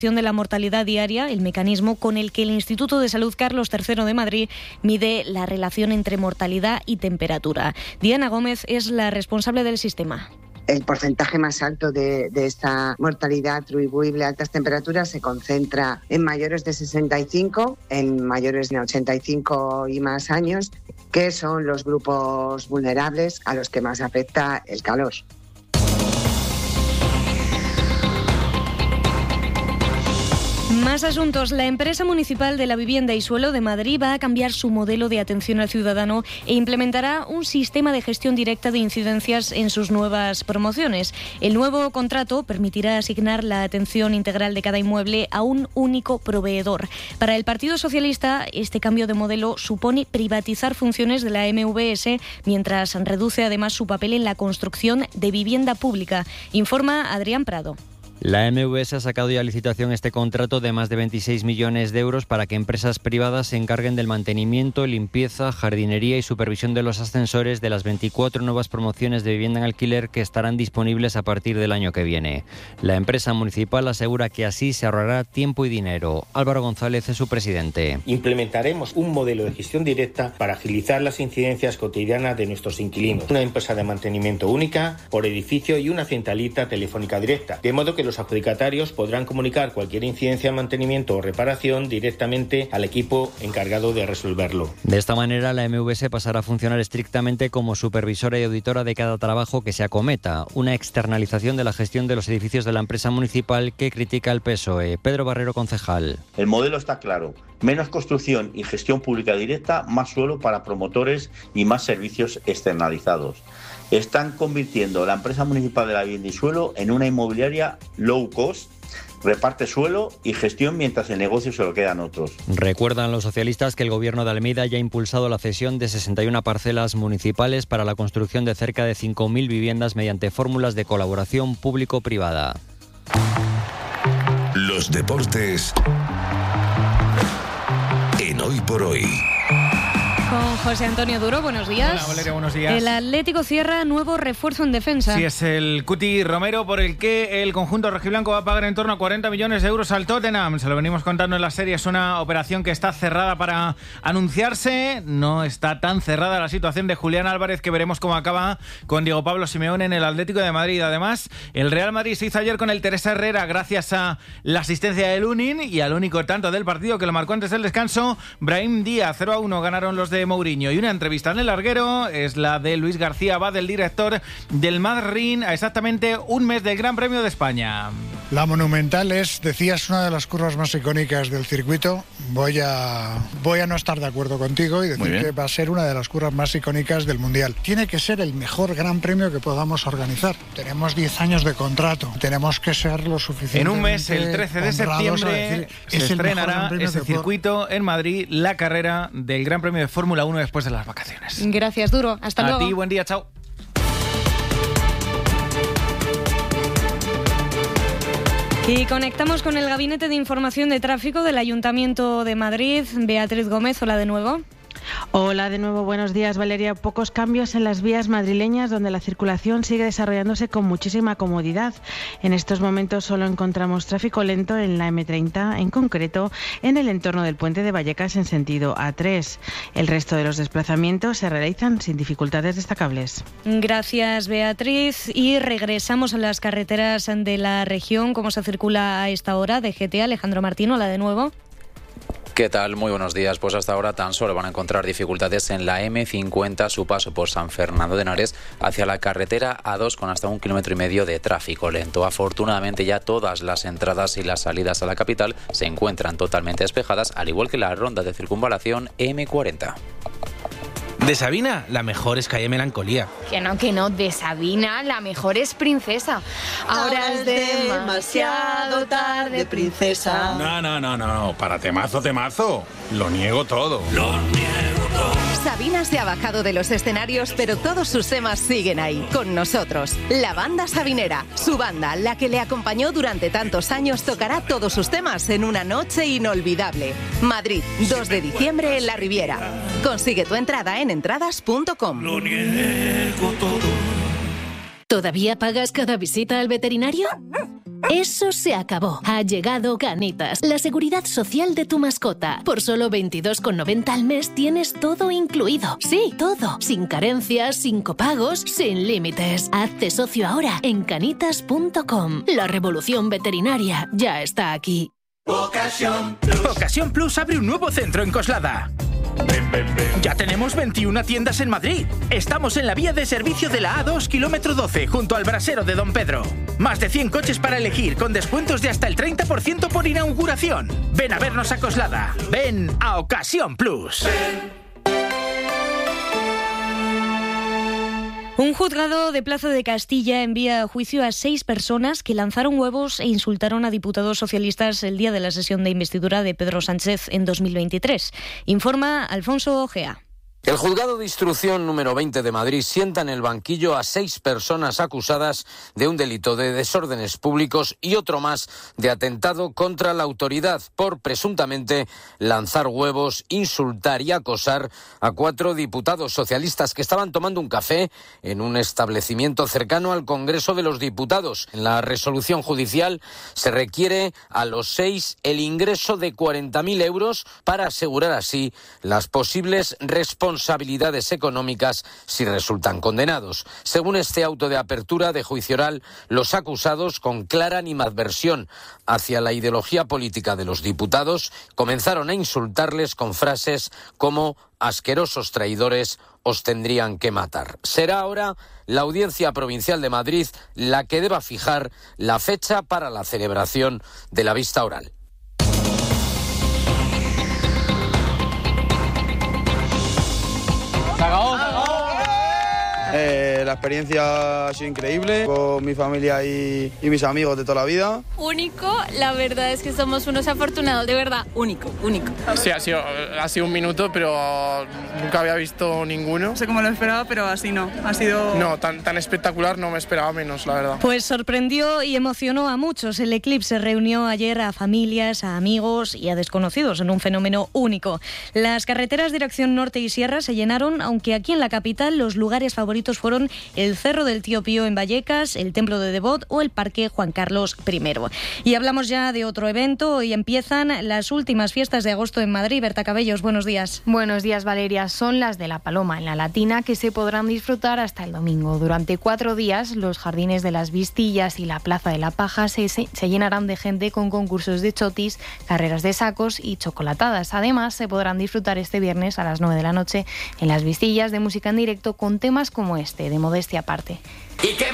de la mortalidad diaria, el mecanismo con el que el Instituto de Salud Carlos III de Madrid mide la relación entre mortalidad y temperatura. Diana Gómez es la responsable del sistema. El porcentaje más alto de esta mortalidad atribuible a altas temperaturas se concentra en mayores de 65, en mayores de 85 y más años, que son los grupos vulnerables a los que más afecta el calor. Más asuntos. La empresa municipal de la vivienda y suelo de Madrid va a cambiar su modelo de atención al ciudadano e implementará un sistema de gestión directa de incidencias en sus nuevas promociones. El nuevo contrato permitirá asignar la atención integral de cada inmueble a un único proveedor. Para el Partido Socialista, este cambio de modelo supone privatizar funciones de la MVS, mientras reduce además su papel en la construcción de vivienda pública. Informa Adrián Prado. La MVS ha sacado ya a licitación este contrato de más de 26 millones de euros para que empresas privadas se encarguen del mantenimiento, limpieza, jardinería y supervisión de los ascensores de las 24 nuevas promociones de vivienda en alquiler que estarán disponibles a partir del año que viene. La empresa municipal asegura que así se ahorrará tiempo y dinero. Álvaro González es su presidente. Implementaremos un modelo de gestión directa para agilizar las incidencias cotidianas de nuestros inquilinos. Una empresa de mantenimiento única por edificio y una centralita telefónica directa, de modo que los adjudicatarios podrán comunicar cualquier incidencia de mantenimiento o reparación directamente al equipo encargado de resolverlo. De esta manera, la MVS pasará a funcionar estrictamente como supervisora y auditora de cada trabajo que se acometa, una externalización de la gestión de los edificios de la empresa municipal que critica el PSOE. Pedro Barrero, concejal. El modelo está claro: menos construcción y gestión pública directa, más suelo para promotores y más servicios externalizados. Están convirtiendo la empresa municipal de la vivienda y suelo en una inmobiliaria low cost, reparte suelo y gestión mientras el negocio se lo quedan otros. Recuerdan los socialistas que el gobierno de Almeida ya ha impulsado la cesión de 61 parcelas municipales para la construcción de cerca de 5.000 viviendas mediante fórmulas de colaboración público-privada. Los deportes en Hoy por Hoy. Con José Antonio Duro, buenos días. Hola, Valeria, buenos días. El Atlético cierra nuevo refuerzo en defensa. Sí, es el Cuti Romero, por el que el conjunto rojiblanco va a pagar en torno a 40 millones de euros al Tottenham. Se lo venimos contando en la serie, es una operación que está cerrada para anunciarse. No está tan cerrada la situación de Julián Álvarez, que veremos cómo acaba con Diego Pablo Simeone en el Atlético de Madrid. Además, el Real Madrid se hizo ayer con el Teresa Herrera gracias a la asistencia de Lunin y al único tanto del partido que lo marcó antes del descanso, Brahim Díaz. 0-1 ganaron los de Mourinho. Y una entrevista en el larguero es la de Luis García Abad, el director del Madrid, a exactamente un mes del Gran Premio de España. La Monumental es, decías, una de las curvas más icónicas del circuito. Voy a no estar de acuerdo contigo y decir que va a ser una de las curvas más icónicas del Mundial. Tiene que ser el mejor Gran Premio que podamos organizar. Tenemos 10 años de contrato. Tenemos que ser lo suficientemente en un mes, el 13 de septiembre, se estrenará ese circuito en Madrid, la carrera del Gran Premio de Fórmula 1 después de las vacaciones. Gracias, Duro. Hasta luego. A ti, buen día, chao. Y conectamos con el Gabinete de Información de Tráfico del Ayuntamiento de Madrid. Beatriz Gómez, hola de nuevo. Hola de nuevo, buenos días, Valeria. Pocos cambios en las vías madrileñas, donde la circulación sigue desarrollándose con muchísima comodidad. En estos momentos solo encontramos tráfico lento en la M30, en concreto en el entorno del puente de Vallecas en sentido A3. El resto de los desplazamientos se realizan sin dificultades destacables. Gracias, Beatriz. Y regresamos a las carreteras de la región. ¿Cómo se circula a esta hora? De GT, Alejandro Martín, hola de nuevo. ¿Qué tal? Muy buenos días. Pues hasta ahora tan solo van a encontrar dificultades en la M50, su paso por San Fernando de Henares, hacia la carretera A2 con hasta 1,5 kilómetros de tráfico lento. Afortunadamente ya todas las entradas y las salidas a la capital se encuentran totalmente despejadas, al igual que la ronda de circunvalación M40. De Sabina, la mejor es Calle Melancolía. Que no, de Sabina, la mejor es Princesa. Ahora es demasiado tarde, princesa. No, para temazo. Lo niego todo. Sabina se ha bajado de los escenarios, pero todos sus temas siguen ahí, con nosotros. La banda sabinera, su banda, la que le acompañó durante tantos años, tocará todos sus temas en una noche inolvidable. Madrid, 2 de diciembre en La Riviera. Consigue tu entrada en entradas.com. Lo niego todo. ¿Todavía pagas cada visita al veterinario? Eso se acabó. Ha llegado Canitas, la seguridad social de tu mascota. Por solo 22,90 al mes tienes todo incluido. Sí, todo. Sin carencias, sin copagos, sin límites. Hazte socio ahora en canitas.com. La revolución veterinaria ya está aquí. Ocasión Plus abre un nuevo centro en Coslada. Ya tenemos 21 tiendas en Madrid. Estamos en la vía de servicio de la A2, kilómetro 12, junto al brasero de Don Pedro. Más de 100 coches para elegir, con descuentos de hasta el 30% por inauguración. Ven a vernos a Coslada. Ven a Ocasión Plus. Un juzgado de Plaza de Castilla envía a juicio a 6 personas que lanzaron huevos e insultaron a diputados socialistas el día de la sesión de investidura de Pedro Sánchez en 2023. Informa Alfonso Ojea. El juzgado de instrucción número 20 de Madrid sienta en el banquillo a 6 personas acusadas de un delito de desórdenes públicos y otro más de atentado contra la autoridad por presuntamente lanzar huevos, insultar y acosar a 4 diputados socialistas que estaban tomando un café en un establecimiento cercano al Congreso de los Diputados. En la resolución judicial se requiere a los 6 el ingreso de 40.000 euros para asegurar así las posibles responsabilidades económicas si resultan condenados. Según este auto de apertura de juicio oral, los acusados, con clara animadversión hacia la ideología política de los diputados, comenzaron a insultarles con frases como asquerosos traidores, os tendrían que matar. Será ahora la Audiencia Provincial de Madrid la que deba fijar la fecha para la celebración de la vista oral. La experiencia ha sido increíble con mi familia y mis amigos de toda la vida. Único, la verdad es que somos unos afortunados, de verdad, único. Sí, ha sido un minuto, pero nunca había visto ninguno. No sé cómo lo esperaba, pero así no, ha sido... No, tan espectacular no me esperaba menos, la verdad. Pues sorprendió y emocionó a muchos. El eclipse reunió ayer a familias, a amigos y a desconocidos en un fenómeno único. Las carreteras dirección norte y sierra se llenaron, aunque aquí en la capital los lugares favoritos fueron el Cerro del Tío Pío en Vallecas, el Templo de Devot o el Parque Juan Carlos I. Y hablamos ya de otro evento. Hoy empiezan las últimas fiestas de agosto en Madrid. Berta Cabellos, buenos días. Buenos días, Valeria. Son las de la Paloma en la Latina, que se podrán disfrutar hasta el domingo. Durante 4 días, los jardines de las Vistillas y la Plaza de la Paja se llenarán de gente con concursos de chotis, carreras de sacos y chocolatadas. Además, se podrán disfrutar este viernes a las 9 de la noche en las Vistillas de música en directo con temas como este, de Modestia aparte.